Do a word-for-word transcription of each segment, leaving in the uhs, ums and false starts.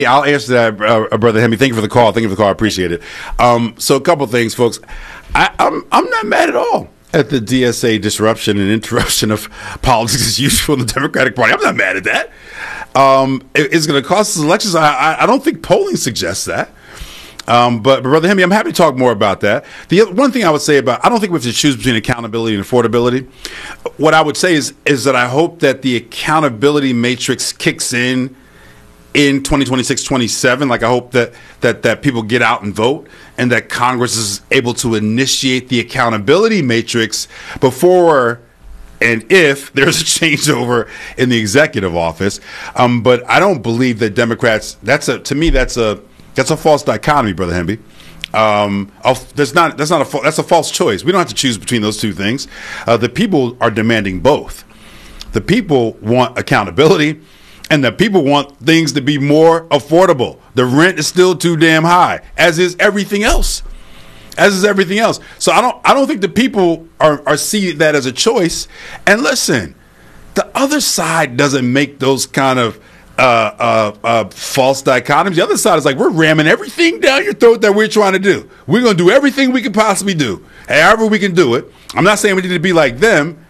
Yeah, I'll answer that, uh, Brother Hemi. Thank you for the call. Thank you for the call. I appreciate it. Um, so a couple things, folks. I, I'm I'm not mad at all at the D S A disruption and interruption of politics as usual in the Democratic Party. I'm not mad at that. Um, it, it's going to cost us elections. I, I, I don't think polling suggests that. Um, but, but Brother Hemi, I'm happy to talk more about that. The one thing I would say about, I don't think we have to choose between accountability and affordability. What I would say is is that I hope that the accountability matrix kicks in in twenty twenty-six, twenty-seven. Like I hope that, that, that people get out and vote and that Congress is able to initiate the accountability matrix before and if there's a changeover in the executive office. Um, but I don't believe that Democrats, that's a, to me, that's a, that's a false dichotomy, Brother Hemby. Um, that's not, that's not a, that's a false choice. We don't have to choose between those two things. Uh, the people are demanding both. The people want accountability, and the people want things to be more affordable. The rent is still too damn high, as is everything else. As is everything else. So I don't I don't think the people are, are seeing that as a choice. And listen, the other side doesn't make those kind of uh, uh, uh, false dichotomies. The other side is like, we're ramming everything down your throat that we're trying to do. We're going to do everything we can possibly do, however we can do it. I'm not saying we need to be like them,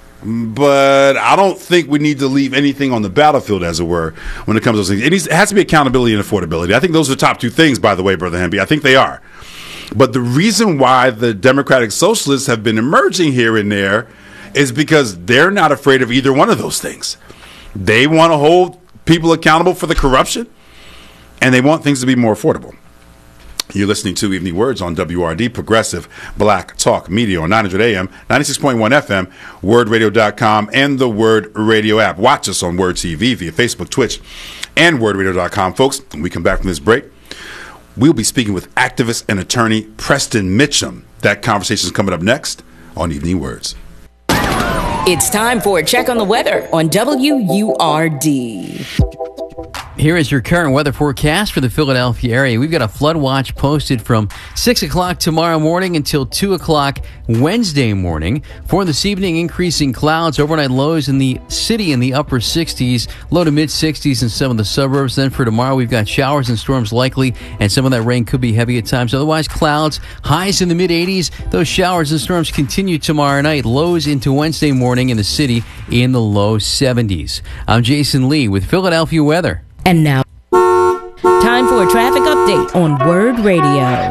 but I don't think we need to leave anything on the battlefield, as it were, when it comes to those things. It, needs, it has to be accountability and affordability. I think those are the top two things, by the way, Brother Hemby. I think they are. But the reason why the Democratic Socialists have been emerging here and there is because they're not afraid of either one of those things. They want to hold people accountable for the corruption, and they want things to be more affordable. You're listening to Evening Words on W R D, Progressive Black Talk Media on nine hundred A M, ninety-six point one F M, word radio dot com, and the Word Radio app. Watch us on Word T V via Facebook, Twitch, and word radio dot com. Folks, when we come back from this break, we'll be speaking with activist and attorney Preston Mitchum. That conversation is coming up next on Evening Words. It's time for a check on the weather on W U R D. Here is your current weather forecast for the Philadelphia area. We've got a flood watch posted from six o'clock tomorrow morning until two o'clock Wednesday morning. For this evening, increasing clouds, overnight lows in the city in the upper sixties, low to mid sixties in some of the suburbs. Then for tomorrow, we've got showers and storms likely, and some of that rain could be heavy at times. Otherwise, clouds, highs in the mid eighties. Those showers and storms continue tomorrow night. Lows into Wednesday morning in the city in the low seventies. I'm Jason Lee with Philadelphia weather. And now, time for a traffic update on Word Radio.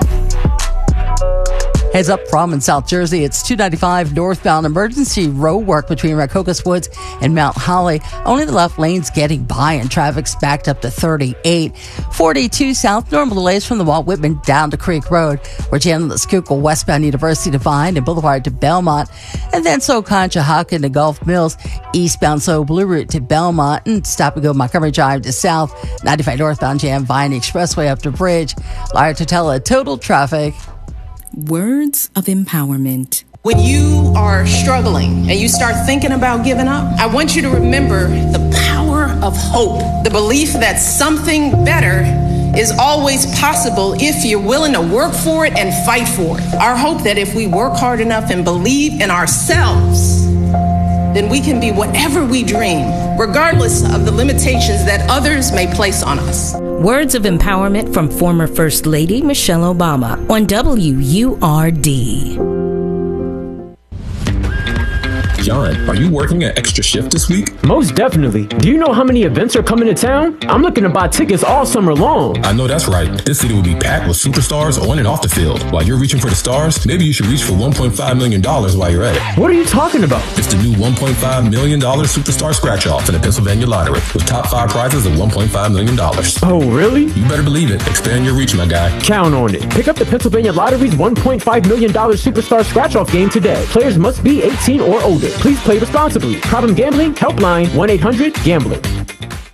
Heads up from in South Jersey, it's two ninety-five northbound, emergency road work between Rakokus Woods and Mount Holly. Only the left lane's getting by and traffic's backed up to thirty-eight. forty-two south, normal delays from the Walt Whitman down to Creek Road. We're jamming the Schuylkill westbound University to Vine and Boulevard to Belmont. And then so Conshohocken to Gulf Mills, eastbound so Blue Route to Belmont, and stop and go Montgomery Drive to south. ninety-five northbound jam Vine Expressway up to Bridge. Lara Totella, total traffic. Words of empowerment. When you are struggling and you start thinking about giving up, I want you to remember the power of hope, the belief that something better is always possible if you're willing to work for it and fight for it. Our hope that if we work hard enough and believe in ourselves, then we can be whatever we dream, regardless of the limitations that others may place on us. Words of empowerment from former First Lady Michelle Obama on W U R D. John, are you working an extra shift this week? Most definitely. Do you know how many events are coming to town? I'm looking to buy tickets all summer long. I know that's right. This city will be packed with superstars on and off the field. While you're reaching for the stars, maybe you should reach for one point five million dollars while you're at it. What are you talking about? It's the new one point five million dollars Superstar Scratch-Off in the Pennsylvania Lottery with top five prizes of one point five million dollars. Oh, really? You better believe it. Expand your reach, my guy. Count on it. Pick up the Pennsylvania Lottery's one point five million dollars Superstar Scratch-Off game today. Players must be eighteen or older. Please play responsibly. Problem gambling? Helpline one eight hundred gambler.